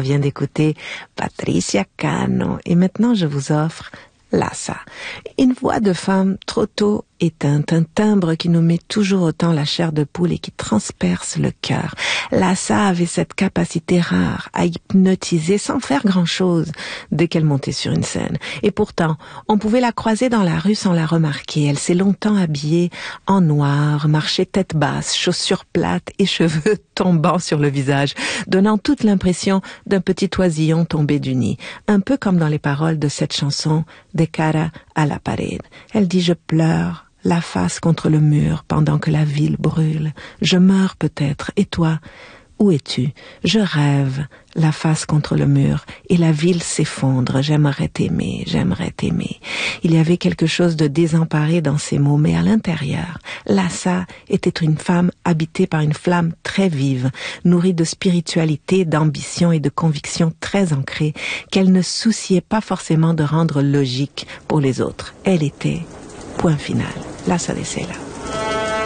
vient d'écouter Patricia Cano. Et maintenant, je vous offre Lassa. Une voix de femme trop tôt éteinte, un timbre qui nous met toujours autant la chair de poule et qui transperce le cœur. Lassa avait cette capacité rare à hypnotiser sans faire grand-chose dès qu'elle montait sur une scène. Et pourtant, on pouvait la croiser dans la rue sans la remarquer. Elle s'est longtemps habillée en noir, marchait tête basse, chaussures plates et cheveux tombant sur le visage, donnant toute l'impression d'un petit oisillon tombé du nid. Un peu comme dans les paroles de cette chanson « De cara a la pared ». Elle dit « Je pleure ». La face contre le mur pendant que la ville brûle. Je meurs peut-être. Et toi, où es-tu? Je rêve, la face contre le mur, et la ville s'effondre. J'aimerais t'aimer, j'aimerais t'aimer. Il y avait quelque chose de désemparé dans ces mots, mais à l'intérieur, Lassa était une femme habitée par une flamme très vive, nourrie de spiritualité, d'ambition et de convictions très ancrées, qu'elle ne souciait pas forcément de rendre logique pour les autres. Elle était, point final, Lassa de Sela.